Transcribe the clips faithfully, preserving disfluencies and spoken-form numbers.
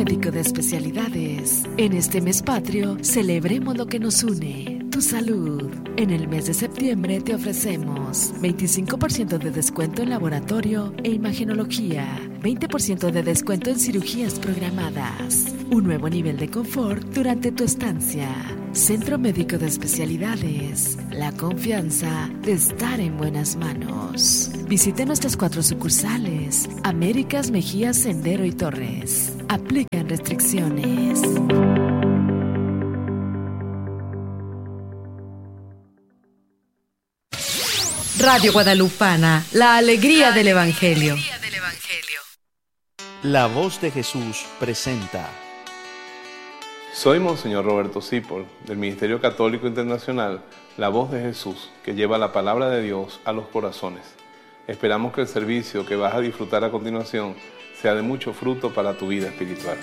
Médico de Especialidades. En este mes patrio, celebremos lo que nos une, tu salud. En el mes de septiembre te ofrecemos veinticinco por ciento de descuento en laboratorio e imagenología, veinte por ciento de descuento en cirugías programadas, un nuevo nivel de confort durante tu estancia. Centro Médico de Especialidades, la confianza de estar en buenas manos. Visite nuestras cuatro sucursales, Américas, Mejía, Sendero y Torres. Aplican restricciones. Radio Guadalupana, la alegría del Evangelio. La Voz de Jesús presenta. Soy Monseñor Roberto Cipol, del Ministerio Católico Internacional, La Voz de Jesús, que lleva la palabra de Dios a los corazones. Esperamos que el servicio que vas a disfrutar a continuación sea de mucho fruto para tu vida espiritual.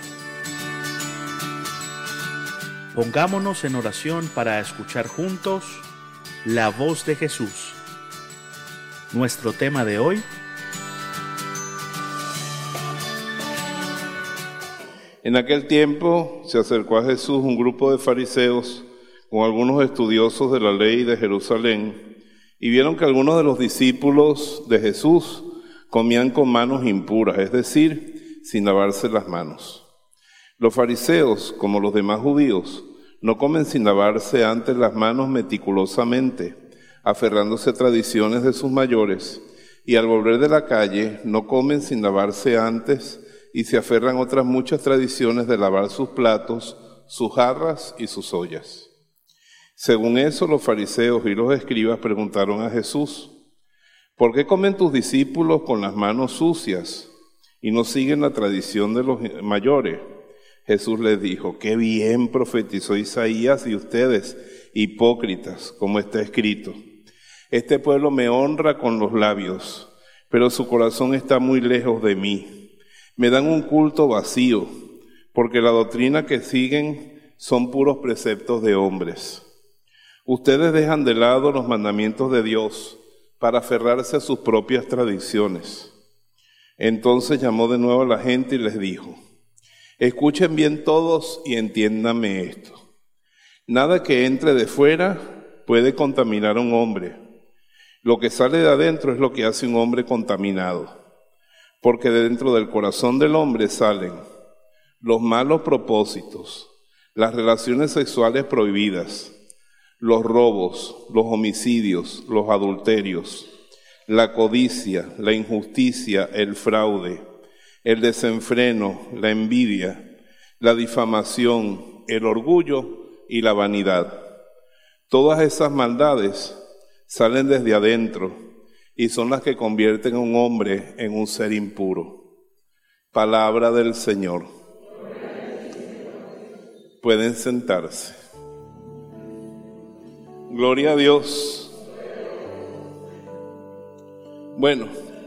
Pongámonos en oración para escuchar juntos La Voz de Jesús. Nuestro tema de hoy: En aquel tiempo se acercó a Jesús un grupo de fariseos con algunos estudiosos de la ley de Jerusalén y vieron que algunos de los discípulos de Jesús comían con manos impuras, es decir, sin lavarse las manos. Los fariseos, como los demás judíos, no comen sin lavarse antes las manos meticulosamente, aferrándose a tradiciones de sus mayores, y al volver de la calle no comen sin lavarse antes y se aferran a otras muchas tradiciones de lavar sus platos, sus jarras y sus ollas. Según eso, los fariseos y los escribas preguntaron a Jesús: ¿por qué comen tus discípulos con las manos sucias y no siguen la tradición de los mayores? Jesús les dijo: qué bien profetizó Isaías y ustedes, hipócritas, como está escrito: este pueblo me honra con los labios, pero su corazón está muy lejos de mí. Me dan un culto vacío, porque la doctrina que siguen son puros preceptos de hombres. Ustedes dejan de lado los mandamientos de Dios para aferrarse a sus propias tradiciones. Entonces llamó de nuevo a la gente y les dijo: escuchen bien todos y entiéndanme esto. Nada que entre de fuera puede contaminar a un hombre. Lo que sale de adentro es lo que hace un hombre contaminado. Porque de dentro del corazón del hombre salen los malos propósitos, las relaciones sexuales prohibidas, los robos, los homicidios, los adulterios, la codicia, la injusticia, el fraude, el desenfreno, la envidia, la difamación, el orgullo y la vanidad. Todas esas maldades salen desde adentro y son las que convierten a un hombre en un ser impuro. Palabra del Señor. Pueden sentarse. Gloria a Dios. Bueno,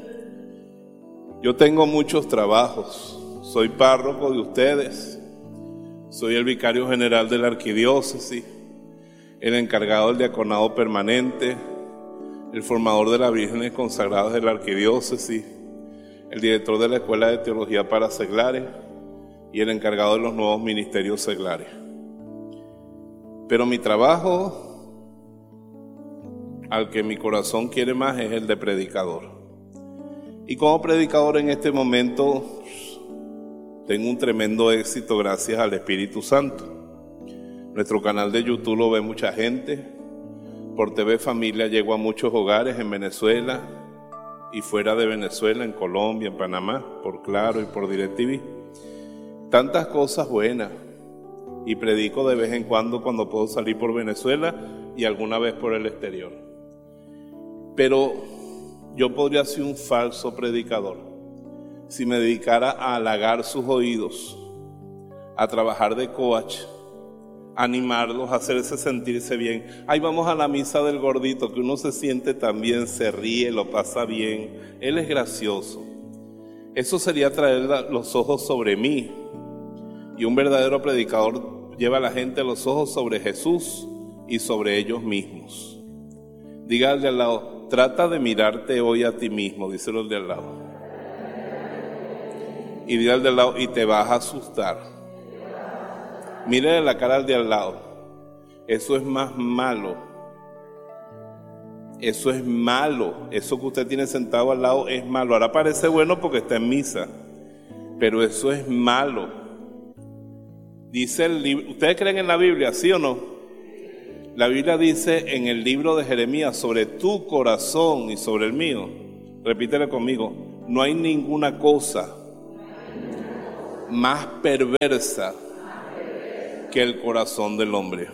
yo tengo muchos trabajos. Soy párroco de ustedes. Soy el vicario general de la arquidiócesis, el encargado del diaconado permanente, el formador de las vírgenes consagradas de la arquidiócesis, el director de la Escuela de Teología para Seglares y el encargado de los nuevos ministerios seglares. Pero mi trabajo, al que mi corazón quiere más, es el de predicador. Y como predicador en este momento tengo un tremendo éxito gracias al Espíritu Santo. Nuestro canal de YouTube lo ve mucha gente. Por T V Familia llego a muchos hogares en Venezuela y fuera de Venezuela, en Colombia, en Panamá, por Claro y por DirecTV. Tantas cosas buenas. Y predico de vez en cuando cuando puedo salir por Venezuela y alguna vez por el exterior. Pero yo podría ser un falso predicador si me dedicara a halagar sus oídos, a trabajar de coach, animarlos, a hacerse sentirse bien. Ahí vamos a la misa del gordito, que uno se siente tan bien, se ríe, lo pasa bien, él es gracioso. Eso sería traer los ojos sobre mí. Y un verdadero predicador lleva a la gente los ojos sobre Jesús y sobre ellos mismos. Dígale al lado: trata de mirarte hoy a ti mismo. Díselo al de al lado. Y diga al de al lado, y te vas a asustar. Mire la cara al de al lado. Eso es más malo. Eso es malo. Eso que usted tiene sentado al lado es malo. Ahora parece bueno porque está en misa, pero eso es malo. Dice el libro, ¿ustedes creen en la Biblia, sí o no? La Biblia dice en el libro de Jeremías sobre tu corazón y sobre el mío. Repítele conmigo. No hay ninguna cosa más perversa que el corazón del hombre.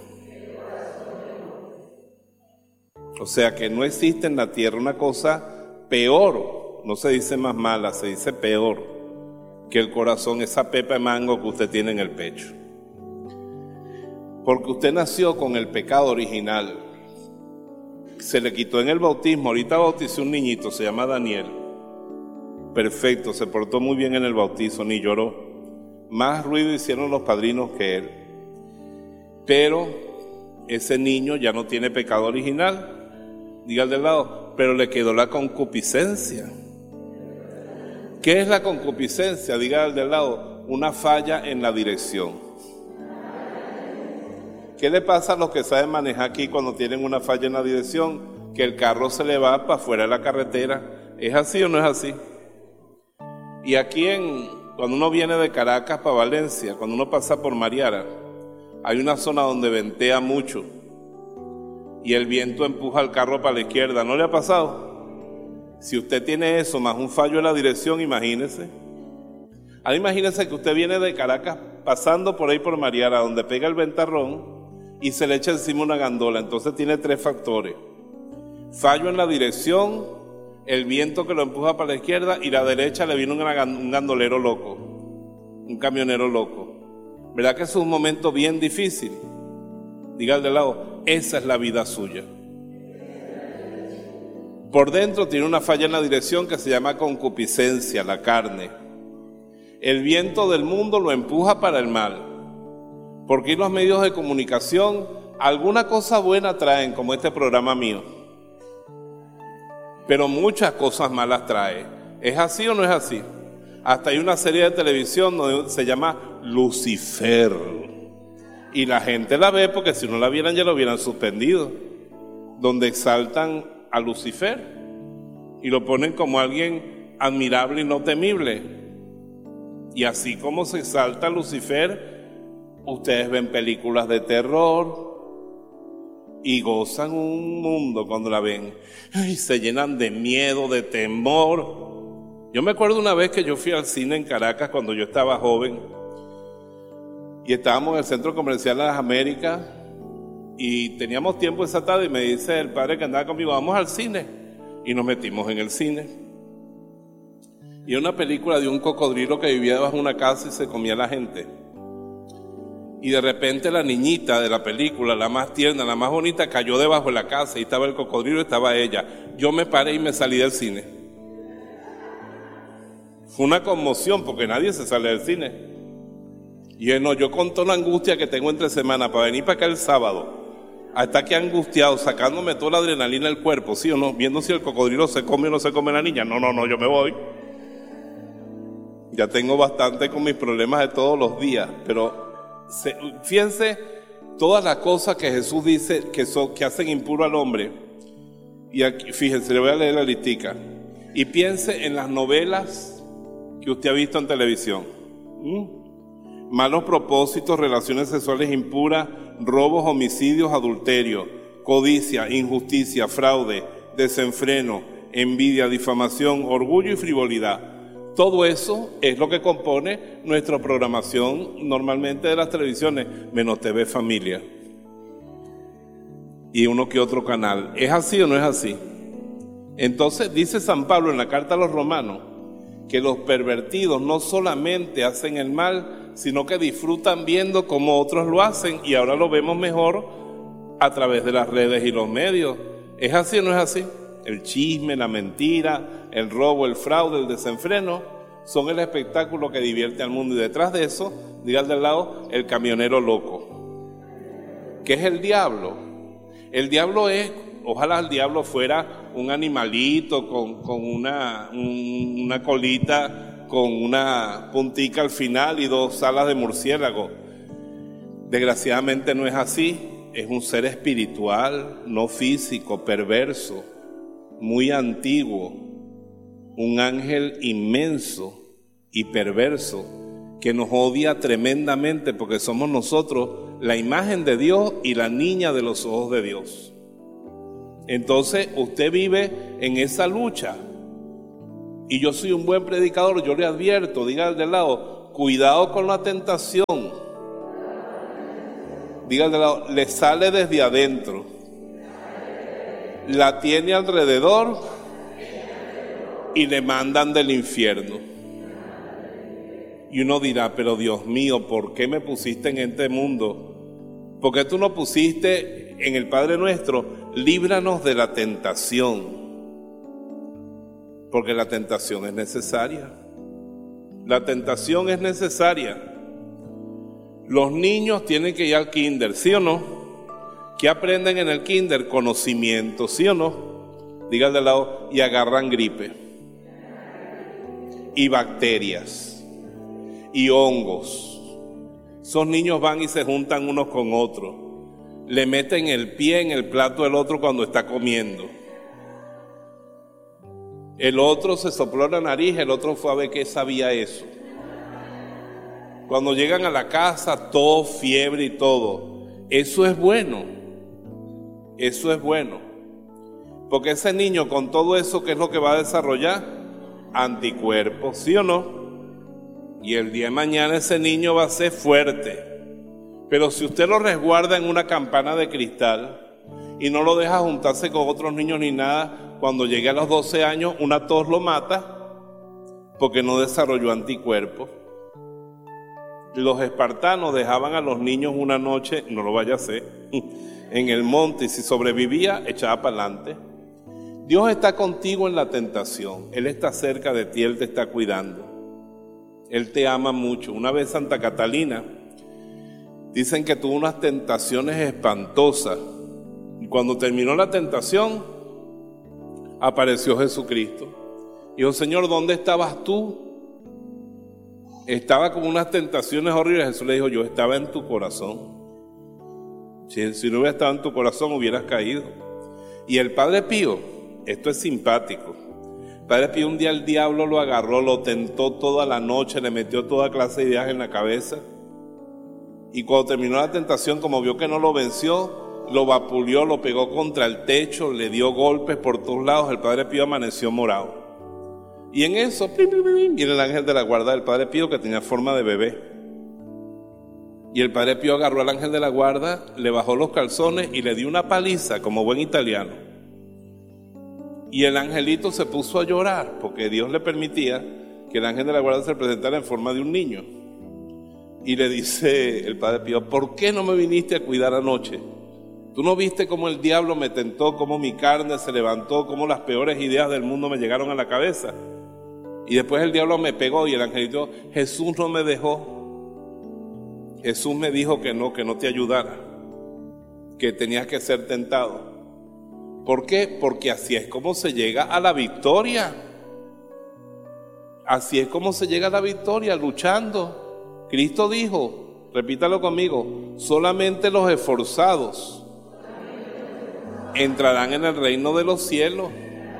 O sea que no existe en la tierra una cosa peor, no se dice más mala, se dice peor que el corazón, esa pepa de mango que usted tiene en el pecho. Porque usted nació con el pecado original, se le quitó en el bautismo. Ahorita bauticé un niñito, se llama Daniel. Perfecto, se portó muy bien en el bautizo, ni lloró. Más ruido hicieron los padrinos que él. Pero ese niño ya no tiene pecado original. Diga al del lado, pero le quedó la concupiscencia. ¿Qué es la concupiscencia? Diga al del lado, una falla en la dirección. ¿Qué le pasa a los que saben manejar aquí cuando tienen una falla en la dirección? Que el carro se le va para fuera de la carretera. ¿Es así o no es así? Y aquí, en, cuando uno viene de Caracas para Valencia, cuando uno pasa por Mariara, hay una zona donde ventea mucho y el viento empuja el carro para la izquierda. ¿No le ha pasado? Si usted tiene eso más un fallo en la dirección, imagínese. Ahora imagínese que usted viene de Caracas pasando por ahí por Mariara, donde pega el ventarrón y se le echa encima una gandola. Entonces tiene tres factores: fallo en la dirección, el viento que lo empuja para la izquierda, y la derecha le viene un gandolero loco, un camionero loco. ¿Verdad que es un momento bien difícil? Diga al de lado, esa es la vida suya. Por dentro tiene una falla en la dirección que se llama concupiscencia, la carne. El viento del mundo lo empuja para el mal. Porque los medios de comunicación alguna cosa buena traen, como este programa mío, pero muchas cosas malas trae. ¿Es así o no es así? Hasta hay una serie de televisión donde se llama Lucifer, y la gente la ve porque si no la vieran ya lo hubieran suspendido, donde exaltan a Lucifer y lo ponen como alguien admirable y no temible. Y así como se exalta a Lucifer, ustedes ven películas de terror y gozan un mundo cuando la ven. Y se llenan de miedo, de temor. Yo me acuerdo una vez que yo fui al cine en Caracas cuando yo estaba joven, y estábamos en el Centro Comercial de las Américas y teníamos tiempo esa tarde, y me dice el padre que andaba conmigo, vamos al cine, y nos metimos en el cine. Y una película de un cocodrilo que vivía debajo de una casa y se comía a la gente. Y de repente la niñita de la película, la más tierna, la más bonita, cayó debajo de la casa y estaba el cocodrilo y estaba ella. Yo me paré y me salí del cine. Fue una conmoción porque nadie se sale del cine. Y yo, no, yo con toda la angustia que tengo entre semana para venir para acá el sábado, hasta que angustiado, sacándome toda la adrenalina del cuerpo, ¿sí o no? Viendo si el cocodrilo se come o no se come la niña. No, no, no, yo me voy. Ya tengo bastante con mis problemas de todos los días, pero se, fíjense todas las cosas que Jesús dice que, son, que hacen impuro al hombre. Y aquí, fíjense, le voy a leer la listica. Y piense en las novelas que usted ha visto en televisión. ¿Mm? Malos propósitos, relaciones sexuales impuras, robos, homicidios, adulterio, codicia, injusticia, fraude, desenfreno, envidia, difamación, orgullo y frivolidad. Todo eso es lo que compone nuestra programación normalmente de las televisiones, menos T V Familia y uno que otro canal. ¿Es así o no es así? Entonces dice San Pablo en la carta a los romanos que los pervertidos no solamente hacen el mal, sino que disfrutan viendo cómo otros lo hacen, y ahora lo vemos mejor a través de las redes y los medios. ¿Es así o no es así? El chisme, la mentira, el robo, el fraude, el desenfreno son el espectáculo que divierte al mundo, y detrás de eso, diga al del lado, el camionero loco. ¿Qué es el diablo? El diablo es, ojalá el diablo fuera un animalito con, con una, un, una colita con una puntica al final y dos alas de murciélago. Desgraciadamente no es así. Es un ser espiritual, no físico, perverso, muy antiguo, un ángel inmenso y perverso que nos odia tremendamente porque somos nosotros la imagen de Dios y la niña de los ojos de Dios. Entonces usted vive en esa lucha. Y yo soy un buen predicador, yo le advierto, diga al de lado, cuidado con la tentación. Diga al de lado, le sale desde adentro, la tiene alrededor y le mandan del infierno. Y uno dirá, pero Dios mío, ¿por qué me pusiste en este mundo? ¿Por qué tú no pusiste en el Padre Nuestro, líbranos de la tentación? Porque la tentación es necesaria. La tentación es necesaria. Los niños tienen que ir al kinder, ¿sí o no? ¿Qué aprenden en el kinder? Conocimiento, ¿sí o no? Diga de lado, y agarran gripe. Y bacterias. Y hongos. Esos niños van y se juntan unos con otros. Le meten el pie en el plato del otro cuando está comiendo. El otro se sopló la nariz, el otro fue a ver qué sabía eso. Cuando llegan a la casa, todo fiebre y todo. Eso es bueno. Eso es bueno. Porque ese niño con todo eso, ¿qué es lo que va a desarrollar? Anticuerpos, ¿sí o no? Y el día de mañana ese niño va a ser fuerte. Pero si usted lo resguarda en una campana de cristal y no lo deja juntarse con otros niños ni nada, cuando llegue a los doce años una tos lo mata porque no desarrolló anticuerpos. Los espartanos dejaban a los niños una noche, no lo vaya a hacer, en el monte, y si sobrevivía echaba para adelante. Dios está contigo en la tentación. Él está cerca de ti, Él te está cuidando. Él te ama mucho. Una vez Santa Catalina, dicen que tuvo unas tentaciones espantosas. Y cuando terminó la tentación, apareció Jesucristo. Dijo, Señor, ¿dónde estabas tú? Estaba con unas tentaciones horribles. Jesús le dijo, yo estaba en tu corazón. Si, si no hubiera estado en tu corazón, hubieras caído. Y el Padre Pío, esto es simpático. El Padre Pío un día el diablo lo agarró, lo tentó toda la noche, le metió toda clase de ideas en la cabeza. Y cuando terminó la tentación, como vio que no lo venció, lo vapuleó, lo pegó contra el techo, le dio golpes por todos lados. El Padre Pío amaneció morado. Y en eso, plim, plim, plim, viene el ángel de la guarda del Padre Pío, que tenía forma de bebé. Y el Padre Pío agarró al ángel de la guarda, le bajó los calzones y le dio una paliza como buen italiano. Y el angelito se puso a llorar porque Dios le permitía que el ángel de la guarda se presentara en forma de un niño. Y le dice el Padre Pío, ¿por qué no me viniste a cuidar anoche? ¿Tú no viste cómo el diablo me tentó, cómo mi carne se levantó, cómo las peores ideas del mundo me llegaron a la cabeza? Y después el diablo me pegó y el angelito, Jesús no me dejó. Jesús me dijo que no, que no te ayudara, que tenías que ser tentado. ¿Por qué? Porque así es como se llega a la victoria. Así es como se llega a la victoria, luchando. Cristo dijo, repítalo conmigo, solamente los esforzados entrarán en el reino de los cielos.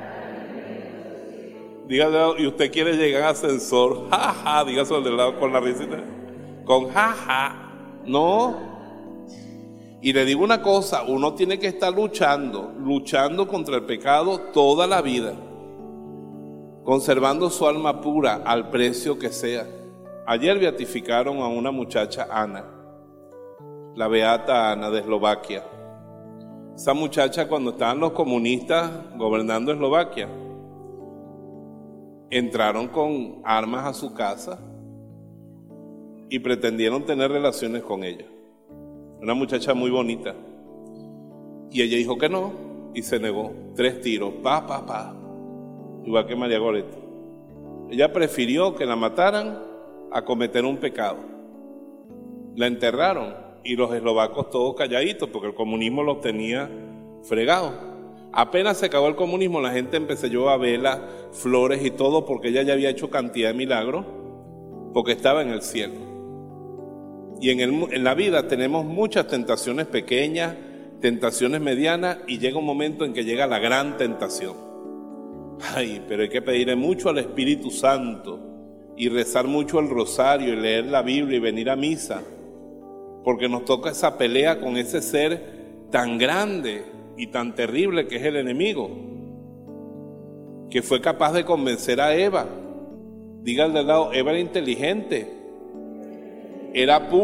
Dígale, y usted quiere llegar a ascensor, jaja, dígaselo del lado con la risita, con jaja, no. Y le digo una cosa, uno tiene que estar luchando, luchando contra el pecado toda la vida, conservando su alma pura al precio que sea. Ayer beatificaron a una muchacha, Ana, la beata Ana de Eslovaquia. Esa muchacha, cuando estaban los comunistas gobernando Eslovaquia, entraron con armas a su casa y pretendieron tener relaciones con ella. Una muchacha muy bonita. Y ella dijo que no y se negó. Tres tiros, pa, pa, pa. Igual que María Goretti. Ella prefirió que la mataran a cometer un pecado. La enterraron y los eslovacos todos calladitos porque el comunismo los tenía fregados. Apenas se acabó el comunismo, la gente empezó a llevar velas, flores y todo, porque ella ya había hecho cantidad de milagros, porque estaba en el cielo. Y en, el, en la vida tenemos muchas tentaciones pequeñas, tentaciones medianas, y llega un momento en que llega la gran tentación. Ay, pero hay que pedirle mucho al Espíritu Santo y rezar mucho el rosario y leer la Biblia y venir a misa, porque nos toca esa pelea con ese ser tan grande y tan terrible que es el enemigo, que fue capaz de convencer a Eva. Diga al de al lado, Eva era inteligente, era pura.